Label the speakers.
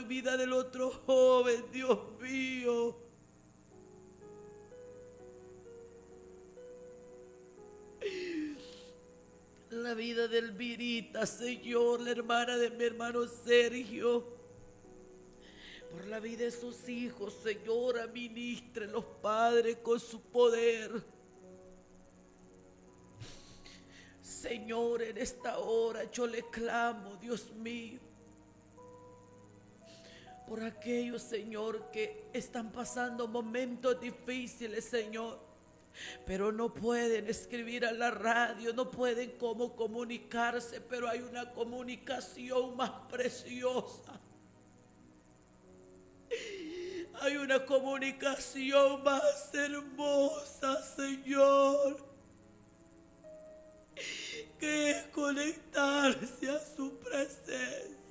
Speaker 1: vida del otro joven, Dios mío. La vida de Elvirita, Señor, la hermana de mi hermano Sergio. Por la vida de sus hijos, Señor, administre los padres con su poder. Señor, en esta hora yo le clamo, Dios mío, por aquellos, Señor, que están pasando momentos difíciles, Señor, pero no pueden escribir a la radio, no pueden cómo comunicarse, pero hay una comunicación más preciosa. Hay una comunicación más hermosa, Señor, que es conectarse a su presencia.